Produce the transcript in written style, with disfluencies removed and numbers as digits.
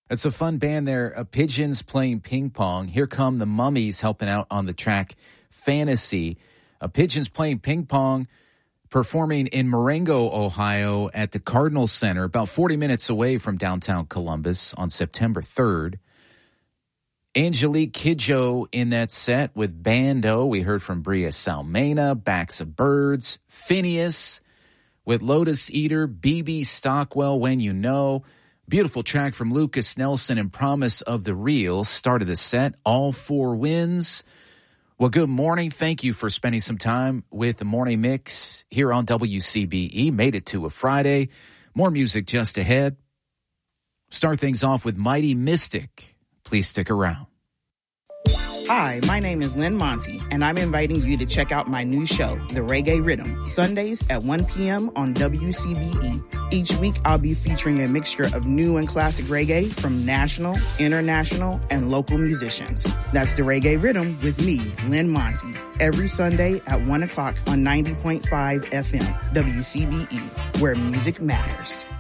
It's a fun band there. Pigeons playing ping pong. Here come the Mummies helping out on the track Fantasy. Pigeons playing ping pong, performing in Marengo, Ohio at the Cardinal Center, about 40 minutes away from downtown Columbus on September 3rd. Angelique Kidjo in that set with Bando. We heard from Bria Salmena, Backs of Birds, Phineas with Lotus Eater, BB Stockwell, When You Know. Beautiful track from Lucas Nelson and Promise of the Real. Started the set, All Four Wins. Well, good morning. Thank you for spending some time with the Morning Mix here on WCBE. Made it to a Friday. More music just ahead. Start things off with Mighty Mystic. Please stick around. Hi, my name is Lynn Monty, and I'm inviting you to check out my new show, The Reggae Rhythm, Sundays at 1 p.m. on WCBE. Each week, I'll be featuring a mixture of new and classic reggae from national, international, and local musicians. That's The Reggae Rhythm with me, Lynn Monty, every Sunday at 1 o'clock on 90.5 FM, WCBE, where music matters.